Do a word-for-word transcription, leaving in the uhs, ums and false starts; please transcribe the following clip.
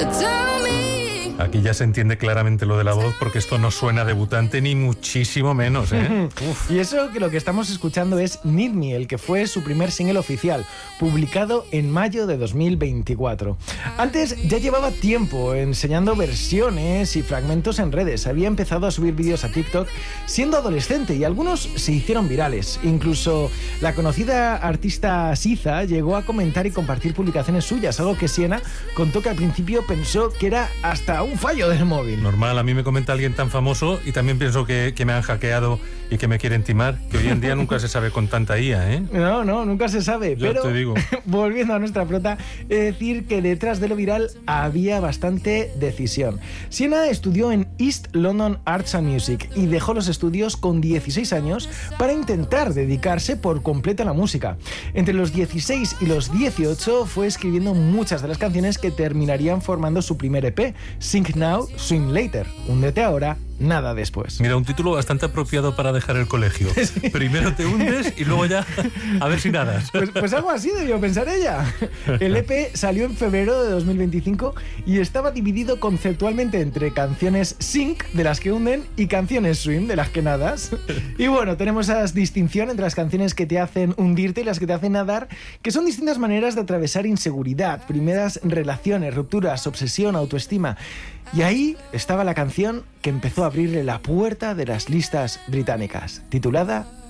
Aquí ya se entiende claramente lo de la voz, porque esto no suena debutante ni muchísimo menos, ¿eh? Uf. Y eso que lo que estamos escuchando es Need Me, el que fue su primer single oficial, publicado en mayo de dos mil veinticuatro. Antes ya llevaba tiempo enseñando versiones y fragmentos en redes. Había empezado a subir vídeos a TikTok siendo adolescente y algunos se hicieron virales. Incluso la conocida artista Siza llegó a comentar y compartir publicaciones suyas, algo que Siena contó que al principio pensó que era hasta un fallo del móvil. Normal, a mí me comenta alguien tan famoso y también pienso que, que me han hackeado y que me quieren timar, que hoy en día nunca se sabe con tanta I A, ¿eh? No, no, nunca se sabe. Ya pero te digo. Volviendo a nuestra prota, he de decir que detrás de lo viral había bastante decisión. Siena estudió en East London Arts and Music y dejó los estudios con dieciséis años para intentar dedicarse por completo a la música. Entre los dieciséis y los dieciocho fue escribiendo muchas de las canciones que terminarían formando su primer E P, Sing Now, Swim Later. Húndete ahora, nada después. Mira, un título bastante apropiado para dejar el colegio. Sí. Primero te hundes y luego ya a ver si nadas. Pues, pues algo así debió pensar ella. El E P salió en febrero de dos mil veinticinco y estaba dividido conceptualmente entre canciones Sing, de las que hunden, y canciones Swim, de las que nadas. Y bueno, tenemos esa distinción entre las canciones que te hacen hundirte y las que te hacen nadar, que son distintas maneras de atravesar inseguridad, primeras relaciones, rupturas, obsesión, autoestima. Y ahí estaba la canción que empezó a abrirle la puerta de las listas británicas, titulada